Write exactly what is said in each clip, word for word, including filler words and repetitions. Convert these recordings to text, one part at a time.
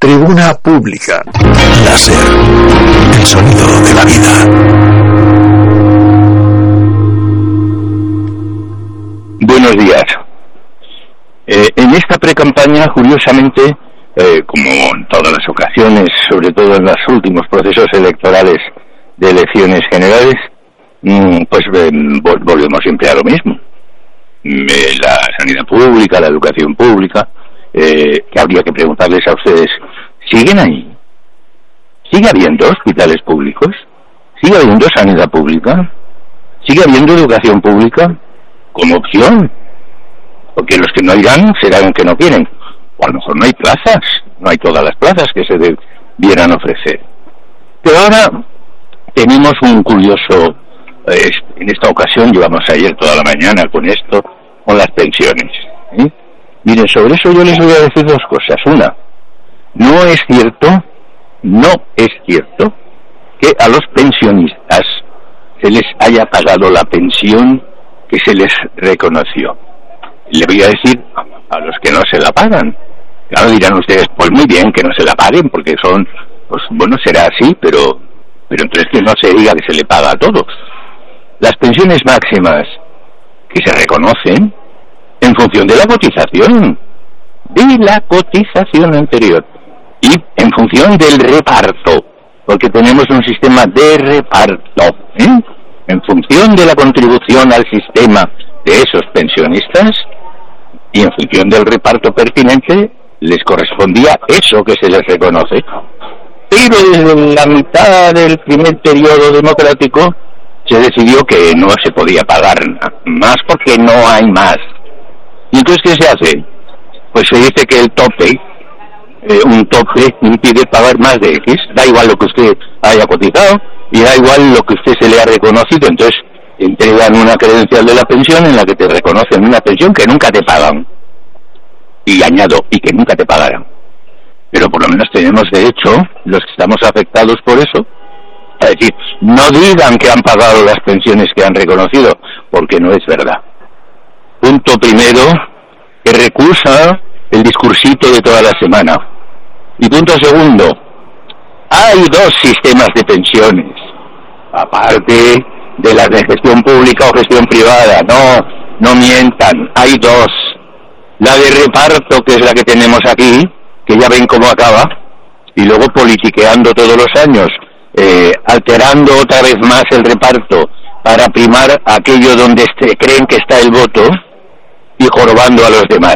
Tribuna Pública. Láser, el sonido de la vida. Buenos días. Eh, en esta precampaña, curiosamente, eh, como en todas las ocasiones, sobre todo en los últimos procesos electorales de elecciones generales, mmm, pues eh, vol- volvemos siempre a lo mismo. Eh, la sanidad pública, la educación pública, eh, que habría que preguntarles a ustedes, ¿siguen ahí? ¿Sigue habiendo hospitales públicos? ¿Sigue habiendo sanidad pública? ¿Sigue habiendo educación pública como opción? Porque los que no irán serán que no quieren. O a lo mejor no hay plazas, no hay todas las plazas que se debieran ofrecer. Pero ahora tenemos un curioso, eh, en esta ocasión llevamos ayer toda la mañana con esto, con las pensiones. ¿eh? Miren, sobre eso yo les voy a decir dos cosas. Una, no es cierto, no es cierto que a los pensionistas se les haya pagado la pensión que se les reconoció. Le voy a decir a los que no se la pagan. Claro, dirán ustedes, pues muy bien que no se la paguen, porque son, pues bueno, será así, pero, pero entonces que no se diga que se le paga a todos. Las pensiones máximas que se reconocen en función de la cotización, de la cotización anterior, y en función del reparto, porque tenemos un sistema de reparto, ¿eh? En función de la contribución al sistema de esos pensionistas y en función del reparto pertinente les correspondía eso que se les reconoce. Pero desde la mitad del primer periodo democrático se decidió que no se podía pagar más porque no hay más. ¿Y entonces qué se hace? Pues se dice que el tope, eh, un tope impide pagar más de X, da igual lo que usted haya cotizado y da igual lo que usted se le ha reconocido. Entonces entregan una credencial de la pensión en la que te reconocen una pensión que nunca te pagan. Y añado, y que nunca te pagarán. Pero por lo menos tenemos derecho, los que estamos afectados por eso, a decir, no digan que han pagado las pensiones que han reconocido, porque no es verdad. Punto primero, que recusa el discursito de toda la semana. Y punto segundo, hay dos sistemas de pensiones, aparte de las de gestión pública o gestión privada. No, no mientan, hay dos. La de reparto, que es la que tenemos aquí, que ya ven cómo acaba, y luego politiqueando todos los años, eh, alterando otra vez más el reparto para primar aquello donde este, creen que está el voto y jorobando a los demás.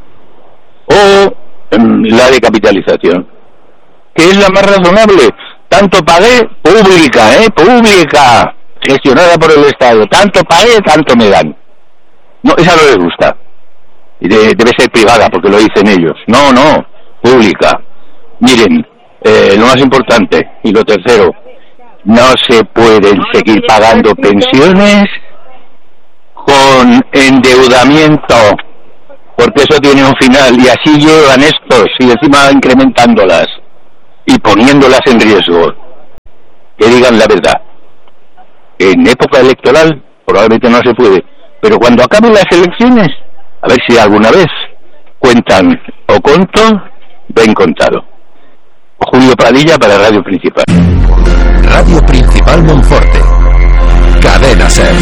O um, la de capitalización, que es la más razonable. Tanto pagué, pública, ¿eh? Pública, gestionada por el Estado. Tanto pagué, tanto me dan. No, esa no les gusta. Y de, debe ser privada, porque lo dicen ellos. No, no, pública. Miren, eh, lo más importante, y lo tercero, no se pueden seguir pagando pensiones con endeudamiento, porque eso tiene un final, y así llevan estos, y encima incrementándolas, y poniéndolas en riesgo. Que digan la verdad. En época electoral probablemente no se puede, pero cuando acaben las elecciones, a ver si alguna vez cuentan o conto, ven contado. Julio Pradilla para Radio Principal. Radio Principal Monforte. Cadena Ser.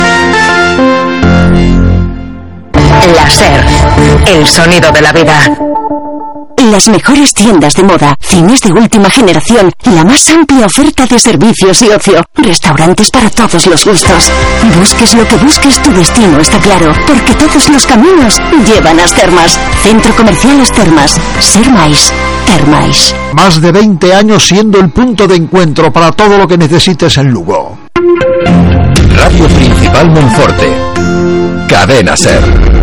Láser, el sonido de la vida. Las mejores tiendas de moda, cines de última generación, la más amplia oferta de servicios y ocio, restaurantes para todos los gustos. Busques lo que busques, tu destino está claro, porque todos los caminos llevan a Termas. Centro Comercial Termas. Sermais. Termais. Más de veinte años siendo el punto de encuentro para todo lo que necesites en Lugo. Radio Principal Monforte. Cadena Ser.